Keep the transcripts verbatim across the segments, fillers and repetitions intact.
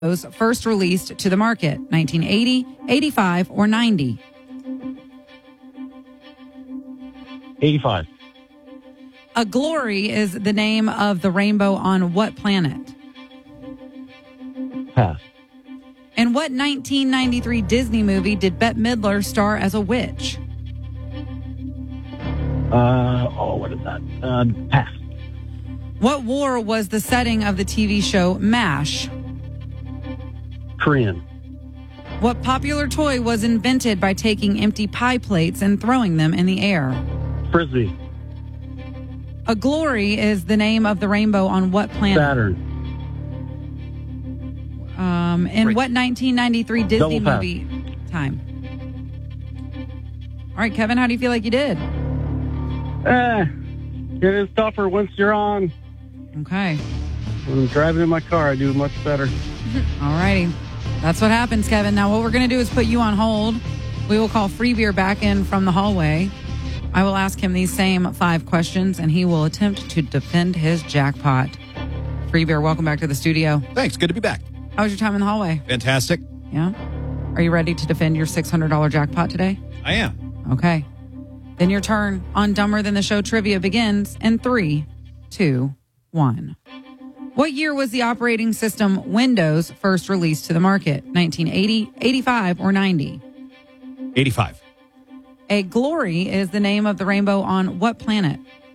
was first released to the market? nineteen eighty, eighty-five, or ninety? eighty-five. A glory is the name of the rainbow on what planet? Pass. In what nineteen ninety-three Disney movie did Bette Midler star as a witch? Uh, oh, what is that? Uh, pass. What war was the setting of the T V show MASH? Korean. What popular toy was invented by taking empty pie plates and throwing them in the air? Frisbee. A glory is the name of the rainbow on what planet? Saturn. Um, in Great. what nineteen ninety-three Disney Double pass. movie? Time. All right, Kevin, how do you feel like you did? Eh, it is tougher once you're on. Okay. When I'm driving in my car, I do much better. All righty. That's what happens, Kevin. Now, what we're going to do is put you on hold. We will call Free Beer back in from the hallway. I will ask him these same five questions, and he will attempt to defend his jackpot. Free Beer, welcome back to the studio. Thanks. Good to be back. How was your time in the hallway? Fantastic. Yeah? Are you ready to defend your six hundred dollars jackpot today? I am. Okay. Then your turn on Dumber Than the Show trivia begins in three, two, one. What year was the operating system Windows first released to the market? nineteen eighty, eighty-five, or ninety? eighty-five. A glory is the name of the rainbow on what planet?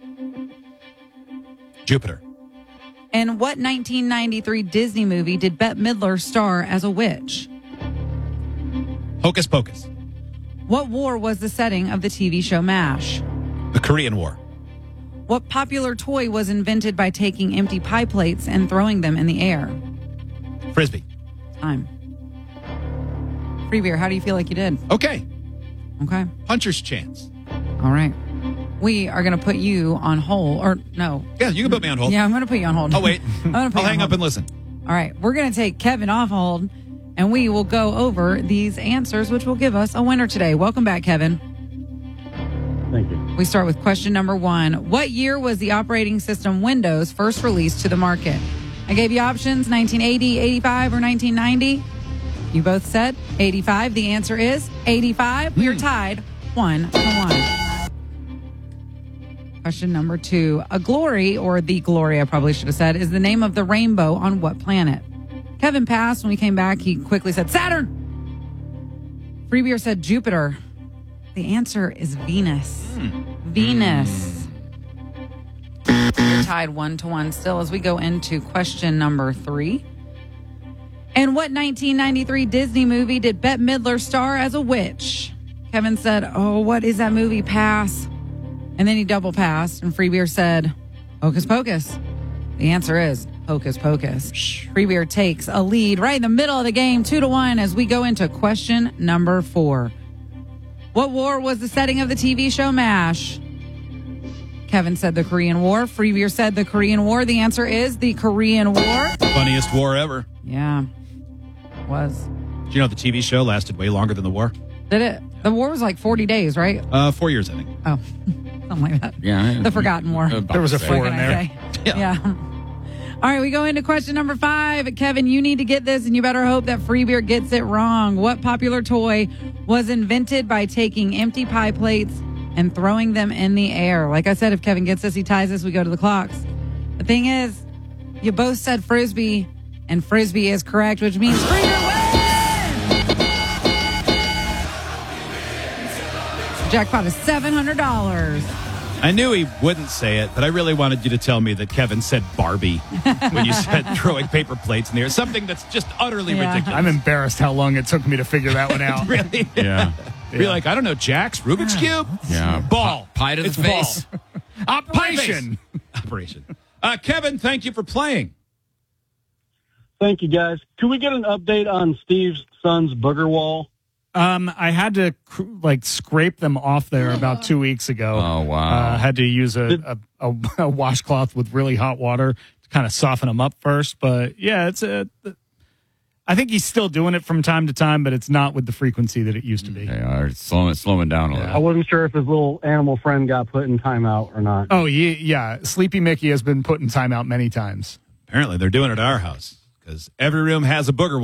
Jupiter. In what nineteen ninety-three Disney movie did Bette Midler star as a witch? Hocus Pocus. What war was the setting of the T V show MASH? The Korean War. What popular toy was invented by taking empty pie plates and throwing them in the air? Frisbee. Time. Free Beer, how do you feel like you did? Okay. Okay. Puncher's chance. All right. We are going to put you on hold. Or, no. Yeah, you can put me on hold. Yeah, I'm going to put you on hold. Oh, wait. I'm gonna put I'll you hang on up hold. and listen. All right. We're going to take Kevin off hold, and we will go over these answers, which will give us a winner today. Welcome back, Kevin. Thank you. We start with question number one. What year was the operating system Windows first released to the market? I gave you options, nineteen eighty, eighty-five, or nineteen ninety. You both said eighty-five. The answer is eighty-five. We are tied one to one. Question number two. A glory, or the glory I probably should have said, is the name of the rainbow on what planet? Kevin passed. When we came back, he quickly said Saturn. Free Beer said Jupiter. The answer is Venus. Mm. Venus. We're tied one to one still as we go into question number three. In what nineteen ninety-three Disney movie did Bette Midler star as a witch? Kevin said, oh, what is that movie? Pass. And then he double passed, and Free Beer said, Hocus Pocus. The answer is Hocus Pocus. Free Beer takes a lead right in the middle of the game, two to one, as we go into question number four. What war was the setting of the T V show MASH? Kevin said the Korean War. Free Beer said the Korean War. The answer is the Korean War. Funniest war ever. Yeah, was. Do you know the T V show lasted way longer than the war? Did it? The war was like forty days, right? Uh, four years, I think. Oh, something like that. Yeah. The Forgotten War. There was a What four can in I there. say? Yeah. yeah. All right, we go into question number five. Kevin, you need to get this, and you better hope that Free Beer gets it wrong. What popular toy was invented by taking empty pie plates and throwing them in the air? Like I said, if Kevin gets this, he ties this, we go to the clocks. The thing is, you both said Frisbee, and Frisbee is correct, which means Free Beer wins! Jackpot is seven hundred dollars. I knew he wouldn't say it, but I really wanted you to tell me that Kevin said Barbie when you said throwing paper plates in the air. Something that's just utterly Yeah. ridiculous. I'm embarrassed how long it took me to figure that one out. Really? Yeah. Be like, I don't know, Jack's Rubik's Cube? Yeah. Ball. Pie to the It's face. ball. Operation. Operation. Uh, Kevin, thank you for playing. Thank you, guys. Could we get an update on Steve's son's booger wall? Um, I had to cr- like scrape them off there about two weeks ago. Oh, wow. Uh, had to use a, a, a, a washcloth with really hot water to kind of soften them up first. But yeah, it's a. I think he's still doing it from time to time, but it's not with the frequency that it used to be. They are slowing, slowing down a Yeah. little. I wasn't sure if his little animal friend got put in timeout or not. Oh, yeah, yeah. Sleepy Mickey has been put in timeout many times. Apparently, they're doing it at our house because every room has a booger